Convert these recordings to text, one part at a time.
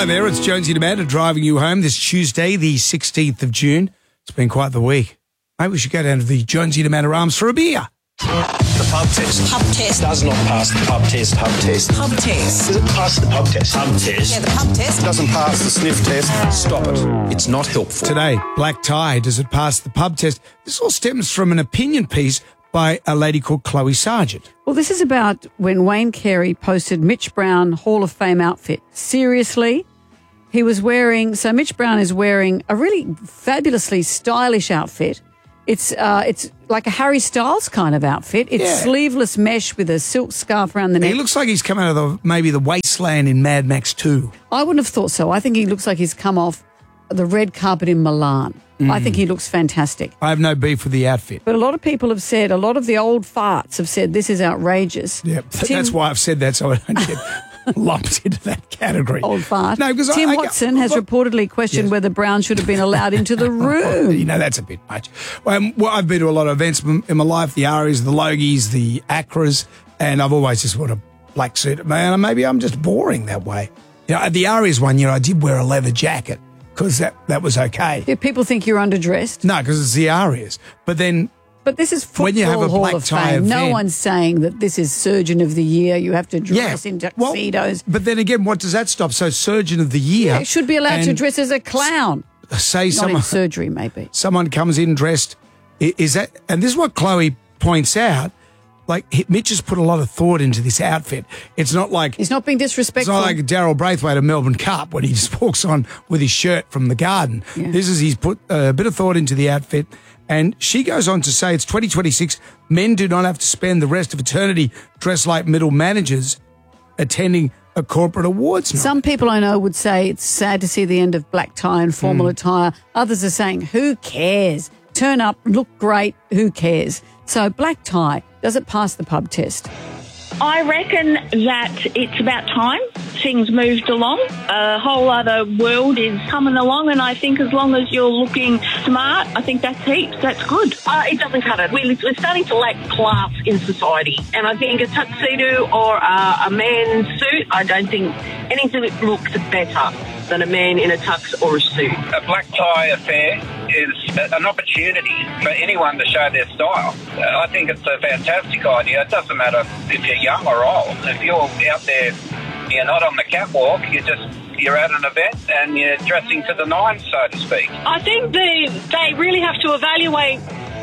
Hello there, it's Jonesy and Amanda driving you home this Tuesday, the 16th of June. It's been quite the week. Maybe we should go down to the Jonesy and Amanda Arms for a beer. The pub test. Pub test. Does not pass the pub test. Pub test. Pub test. Does it pass the pub test? Pub test. Yeah, the pub test. Doesn't pass the sniff test. Stop it. It's not helpful. Today, black tie, does it pass the pub test? This all stems from an opinion piece by a lady called Chloe Sargent. Well, this is about when Wayne Carey posted Mitch Brown Hall of Fame outfit. Seriously? He was wearing, so Mitch Brown is wearing a really fabulously stylish outfit. It's like a Harry Styles kind of outfit. It's sleeveless mesh with a silk scarf around the neck. He looks like he's come out of maybe the wasteland in Mad Max 2. I wouldn't have thought so. I think he looks like he's come off the red carpet in Milan. I think he looks fantastic. I have no beef with the outfit. But a lot of people have said, a lot of the old farts have said this is outrageous. Yeah, that's why I've said that, so I don't get lumped into that category. Old fart. No, because Tim Watson has reportedly questioned whether Brown should have been allowed into the room. You know, that's a bit much. Well, I've been to a lot of events in my life, the Arias, the Logies, the Acras, and I've always just worn a black suit. Man, maybe I'm just boring that way. You know, at the Arias one, I did wear a leather jacket because that was okay. Yeah, people think you're underdressed. No, because it's the Arias. But this is Football when you have a Hall black of tie Fame. No one's saying that this is Surgeon of the Year. You have to dress in tuxedos. But then again, what does that stop? So Surgeon of the Year should be allowed to dress as a clown. Say Not in surgery, maybe. Someone comes in dressed. Is that? And this is what Chloe points out. Like, Mitch has put a lot of thought into this outfit. It's not like... He's not being disrespectful. It's not like Daryl Braithwaite of Melbourne Cup when he just walks on with his shirt from the garden. Yeah. He's put a bit of thought into the outfit. And she goes on to say it's 2026. Men do not have to spend the rest of eternity dressed like middle managers attending a corporate awards night. Some people I know would say it's sad to see the end of black tie and formal attire. Others are saying, who cares? Turn up, look great, who cares? So black tie, does it pass the pub test? I reckon that it's about time things moved along. A whole other world is coming along, and I think as long as you're looking smart, I think that's heaps. That's good. It doesn't cut it. We're starting to lack class in society, and I think a tuxedo or a man's suit, I don't think anything looks better than a man in a tux or a suit. A black tie affair is an opportunity for anyone to show their style. I think it's a fantastic idea. It doesn't matter if you're young or old. If you're out there, you're not on the catwalk, you're at an event and you're dressing to the nines, so to speak. I think they really have to evaluate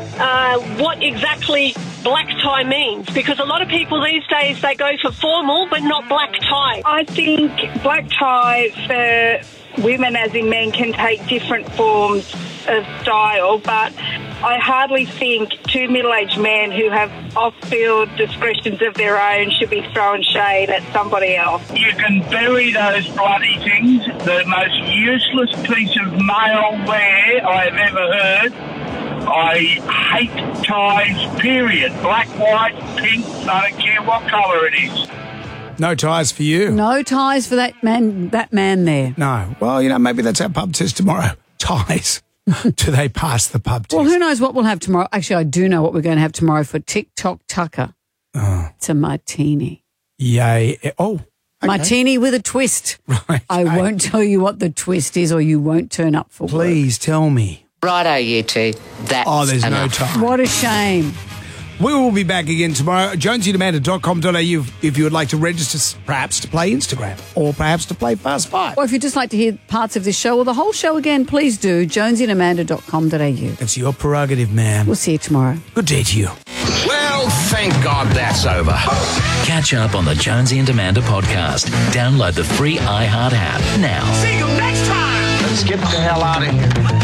what exactly black tie means, because a lot of people these days, they go for formal but not black tie. I think black tie for women as in men can take different forms of style, but I hardly think two middle-aged men who have off-field discretions of their own should be throwing shade at somebody else. You can bury those bloody things. The most useless piece of male wear I've ever heard. I hate ties, period. Black, white, pink, I don't care what colour it is. No ties for you. No ties for that man there. No. Well, maybe that's our pub test tomorrow. Ties. Do they pass the pub test? Well, who knows what we'll have tomorrow. Actually, I do know what we're going to have tomorrow for TikTok Tucker. Oh. It's a martini. Yay. Oh, okay. Martini with a twist. Right. I won't tell you what the twist is or you won't turn up for Please tell me. Righto, you two. That's there's enough. no time. What a shame. We will be back again tomorrow. jonesyandamanda.com.au if you would like to register, perhaps to play Instagram or perhaps to play Fast Five. Or if you'd just like to hear parts of this show or the whole show again, please do jonesyandamanda.com.au. That's your prerogative, ma'am. We'll see you tomorrow. Good day to you. Well, thank God that's over. Catch up on the Jonesy and Amanda podcast. Download the free iHeart app now. See you next time. Let's get the hell out of here.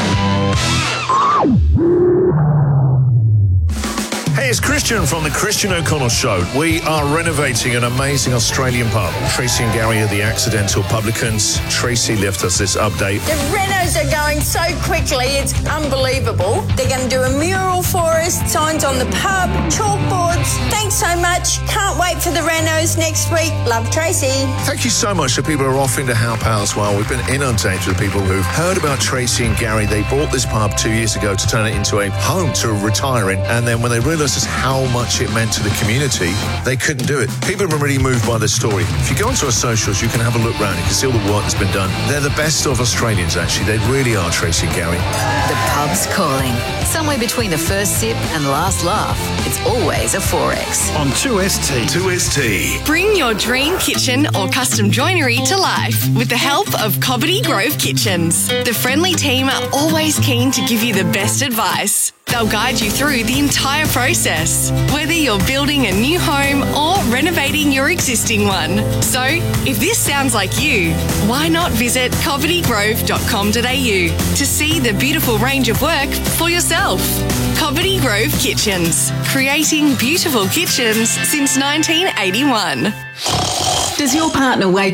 Hey, it's Christian from the Christian O'Connell Show. We are renovating an amazing Australian pub. Tracy and Gary are the accidental publicans. Tracy left us this update. The renos are going so quickly, it's unbelievable. They're going to do a mural for us, signs on the pub, chalkboards. Thanks so much. Can't wait for the renos next week. Love, Tracy. Thank you so much to people who are offering to help out as well. We've been inundated with people who've heard about Tracy and Gary. They bought this pub 2 years ago to turn it into a home to retiring, and then when they realised just how much it meant to the community, they couldn't do it. People have been really moved by this story. If you go onto our socials, you can have a look round. You can see all the work that's been done. They're the best of Australians, actually. They really are, Tracy and Gary. The pub's calling. Somewhere between the first sip and last laugh, it's always a 4X. On 2ST. 2ST. Bring your dream kitchen or custom joinery to life with the help of Cobbitty Grove Kitchens. The friendly team are always keen to give you the best advice. They'll guide you through the entire process, whether you're building a new home or renovating your existing one. So, if this sounds like you, why not visit cobbittygrove.com.au to see the beautiful range of work for yourself. Cobbitty Grove Kitchens, creating beautiful kitchens since 1981. Does your partner wake